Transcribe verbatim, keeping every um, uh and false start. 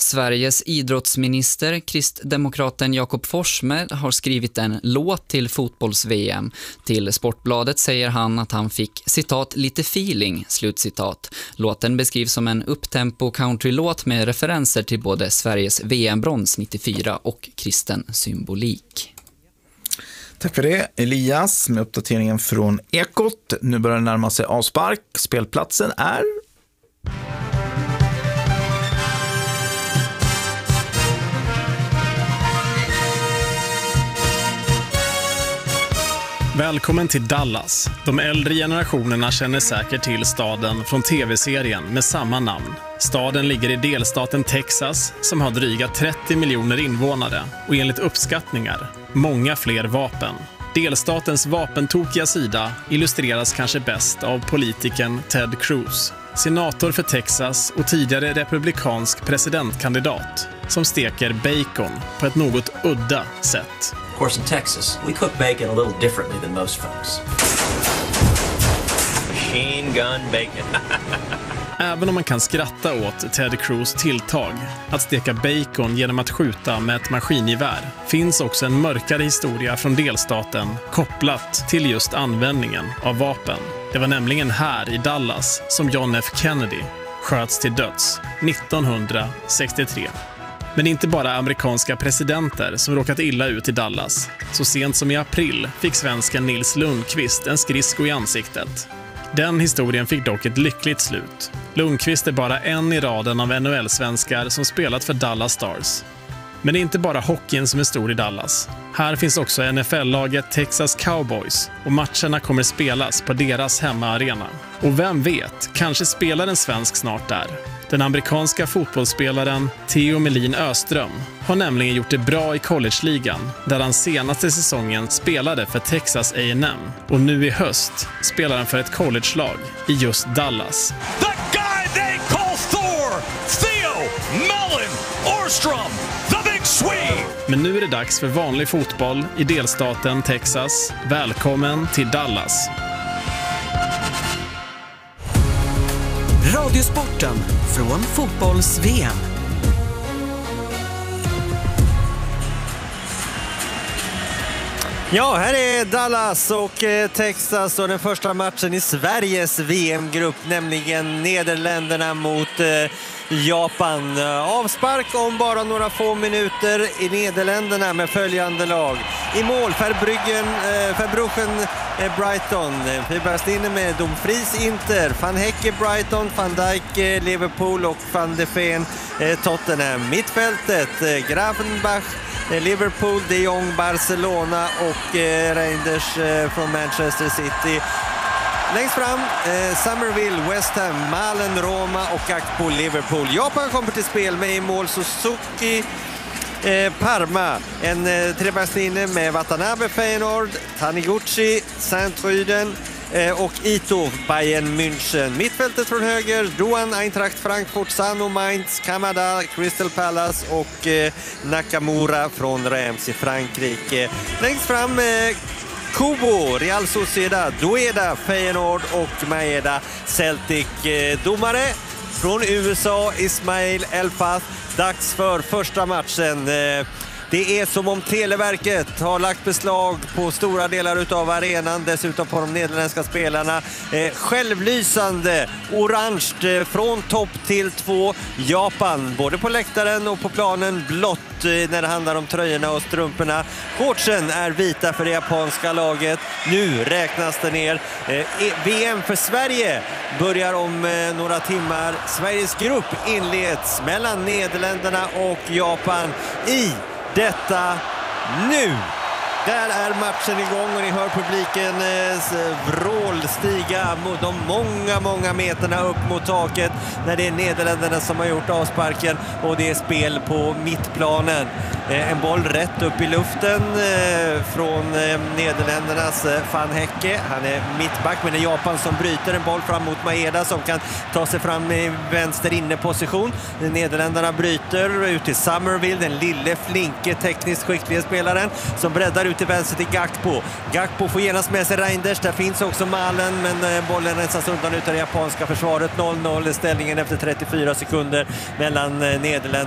Sveriges idrottsminister, kristdemokraten Jakob Forssmed, har skrivit en låt till fotbolls-V M. Till Sportbladet säger han att han fick, citat, lite feeling, slutcitat. Låten beskrivs som en upptempo countrylåt med referenser till både Sveriges V M-brons nittiofyra och kristen symbolik. Tack för det, Elias, med uppdateringen från Ekot. Nu börjar det närma sig avspark. Spelplatsen är... Välkommen till Dallas. De äldre generationerna känner säkert till staden från tv-serien med samma namn. Staden ligger i delstaten Texas som har dryga trettio miljoner invånare och enligt uppskattningar många fler vapen. Delstatens vapentokiga sida illustreras kanske bäst av politikern Ted Cruz, senator för Texas och tidigare republikansk presidentkandidat som steker bacon på ett något udda sätt. Of course, in Texas, we cook bacon a little differently than most folks. Machine gun bacon. Även om man kan skratta åt Ted Cruz tilltag att steka bacon genom att skjuta med ett maskingevär, finns också en mörkare historia från delstaten kopplat till just användningen av vapen. Det var nämligen här i Dallas som John F. Kennedy sköts till döds nittonhundrasextiotre. Men inte bara amerikanska presidenter som råkat illa ut i Dallas. Så sent som i april fick svensken Nils Lundqvist en skridsko i ansiktet. Den historien fick dock ett lyckligt slut. Lundqvist är bara en i raden av N H L-svenskar som spelat för Dallas Stars. Men det är inte bara hockeyn som är stor i Dallas. Här finns också N F L-laget Texas Cowboys och matcherna kommer spelas på deras hemmaarena. Och vem vet, kanske spelar en svensk snart där. Den amerikanska fotbollsspelaren Theo Melin Öström har nämligen gjort det bra i college-ligan där han senaste säsongen spelade för Texas A and M. Och nu i höst spelar han för ett college-lag i just Dallas. The guy they call Thor! Theo Melin Öström! The Big Swede! Men nu är det dags för vanlig fotboll i delstaten Texas. Välkommen till Dallas! Radiosporten från fotbolls-V M. Ja, här är Dallas och eh, Texas och den första matchen i Sveriges V M-grupp, nämligen Nederländerna mot eh, Japan. Avspark om bara några få minuter i Nederländerna med följande lag. I mål Verbruggen, eh, Verbruggen eh, Brighton, Fiberstine med Dumfries Inter, Van Hecke Brighton, Van Dijk eh, Liverpool och Van de Ven eh, Tottenham. Mittfältet eh, Gravenbach Liverpool, De Jong Barcelona och eh, Reinders eh, från Manchester City. Längst fram, eh, Somerville, West Ham, Malen, Roma och Gakpo, Liverpool. Japan kommer till spel med i mål Suzuki, eh, Parma. En eh, trebackslinje med Watanabe, Feyenoord, Taniguchi, Saint-Truden eh, och Ito, Bayern München. Mittfältet från höger, Duan, Eintracht Frankfurt, Sano, Mainz, Kamada, Crystal Palace och eh, Nakamura från Reims i Frankrike. Längst fram, eh, Kubo, Real Sociedad, Dueda, Feyenoord och Maeda, Celtic. Domare från U S A, Ismail Elfath. Dags för första matchen. Det är som om Televerket har lagt beslag på stora delar utav arenan, dessutom på de nederländska spelarna. Eh, självlysande, orange eh, från topp till två. Japan, både på läktaren och på planen, blått eh, när det handlar om tröjorna och strumporna. Shortsen är vita för det japanska laget. Nu räknas det ner. Eh, V M för Sverige börjar om eh, några timmar. Sveriges grupp inleds mellan Nederländerna och Japan i detta nu. Där är matchen igång och ni hör publikens vrål stiga mot de många, många meterna upp mot taket när det är Nederländerna som har gjort avsparken och det är spel på mittplanen. En boll rätt upp i luften från Nederländernas Van Hecke. Han är mittback, men det är Japan som bryter en boll fram mot Maeda som kan ta sig fram i vänster inneposition. Nederländerna bryter ut till Somerville, den lille, flinke, tekniskt skickliga spelaren som breddar ut till vänster till Gakpo. Gakpo får genast med sig Reinders. Där finns också Malen, men bollen rensas undan ut av det japanska försvaret. noll noll i ställningen efter trettiofyra sekunder mellan Nederländerna